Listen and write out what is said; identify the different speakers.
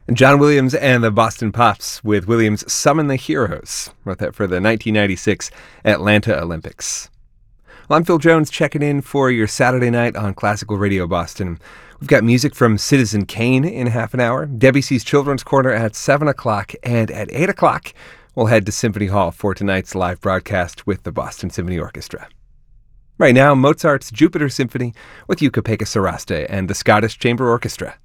Speaker 1: John Williams and the Boston Pops with Williams' Summon the Heroes. Wrote that for the 1996 Atlanta Olympics. Well, I'm Phil Jones checking in for your Saturday night on Classical Radio Boston. We've got music from Citizen Kane in half an hour, Debussy's Children's Corner at 7 o'clock, and at 8 o'clock, we'll head to Symphony Hall for tonight's live broadcast with the Boston Symphony Orchestra. Right now, Mozart's Jupiter Symphony with Jukka-Pekka Saraste and the Scottish Chamber Orchestra.